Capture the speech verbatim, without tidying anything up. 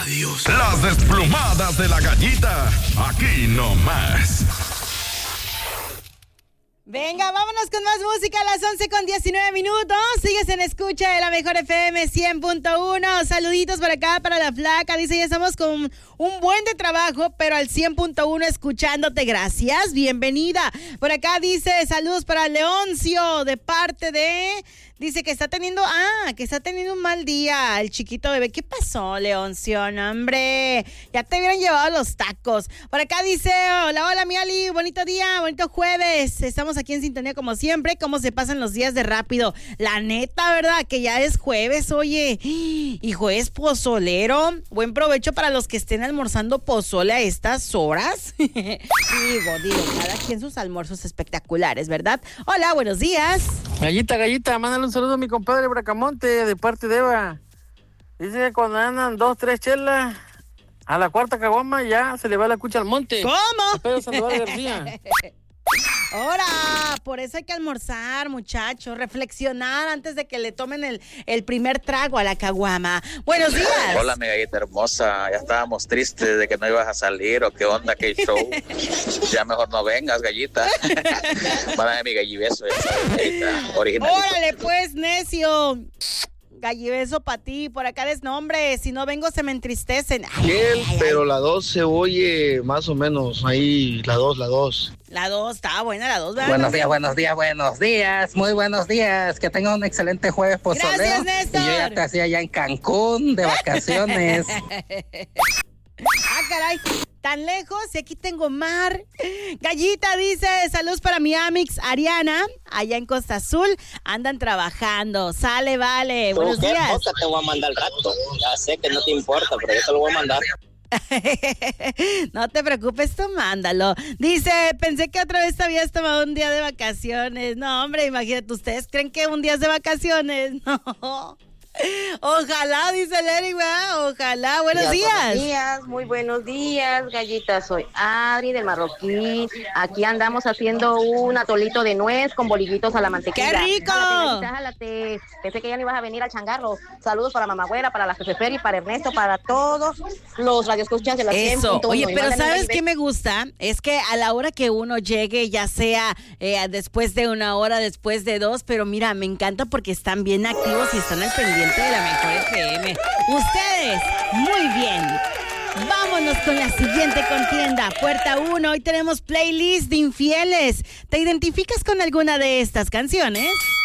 Dios. Las desplumadas de la gallita, aquí nomás. Venga, vámonos con más música a las once con diecinueve minutos. Sigues en escucha de la mejor F M cien punto uno. Saluditos por acá para la flaca. Dice, ya estamos con un buen de trabajo, pero al cien punto uno escuchándote. Gracias, bienvenida. Por acá dice, saludos para Leoncio de parte de... Dice que está teniendo, ah, que está teniendo un mal día el chiquito bebé. ¿Qué pasó, Leoncio? No, hombre, ya te hubieran llevado los tacos. Por acá dice, hola, hola, mi Ali, bonito día, bonito jueves. Estamos aquí en sintonía como siempre. ¿Cómo se pasan los días de rápido? La neta, ¿verdad? Que ya es jueves, oye. Y jueves pozolero. Buen provecho para los que estén almorzando pozole a estas horas. digo, digo, cada quien sus almuerzos espectaculares, ¿verdad? Hola, buenos días. Gallita, gallita, mándale un saludo a mi compadre Bracamonte de parte de Eva. Dice que cuando andan dos, tres chelas, a la cuarta caguama ya se le va la cucha al monte. ¿Cómo? Pedro Sandoval García. Ahora, por eso hay que almorzar, muchachos, reflexionar antes de que le tomen el, el primer trago a la caguama. Buenos días. Hola, mi gallita hermosa. Ya estábamos tristes de que no ibas a salir o qué onda, qué show. Ya mejor no vengas, gallita. Mándame mi gallibeso, ya sabes, gallita original. Órale, pues, necio. Gallibeso para ti, por acá les nombre, si no vengo se me entristecen. Ay, Él, ay, ay, pero ay. la dos se oye más o menos, ahí, la dos, la dos. La dos, está buena la dos, ¿verdad? Buenos días, buenos días, buenos días, muy buenos días, que tengan un excelente jueves pozolero. Gracias, Néstor. Y yo ya te hacía allá en Cancún de vacaciones. Ah, caray, tan lejos y aquí tengo mar. Gallita dice, saludos para mi amix Ariana, allá en Costa Azul, andan trabajando, sale, vale, buenos ¿Qué días. cosa te voy a mandar al rato? Ya sé que no te importa, pero yo te lo voy a mandar. No te preocupes, tú mándalo. Dice, pensé que otra vez te habías tomado un día de vacaciones. No, hombre, imagínate, ¿ustedes creen que un día es de vacaciones? No. Ojalá, dice el Eric, ¿verdad? Ojalá, buenos días. Buenos días, muy buenos días, gallita. Soy Adri del Marroquí. Aquí andamos haciendo un atolito de nuez con bolillitos a la mantequilla. ¡Qué rico! Jálate, gallita, jálate. Pensé que ya no ibas a venir al changarro. Saludos para Mamagüera, para la Jefe Feri, para Ernesto, para todos los radioescuchas de la cien punto uno. Eso, oye, pero ¿sabes qué me gusta? Es que a la hora que uno llegue, ya sea eh, después de una hora, después de dos, pero mira, me encanta porque están bien activos y están al pendiente de la mejor F M. Ustedes, muy bien. Vámonos con la siguiente contienda. Puerta uno, hoy tenemos playlist de infieles. ¿Te identificas con alguna de estas canciones?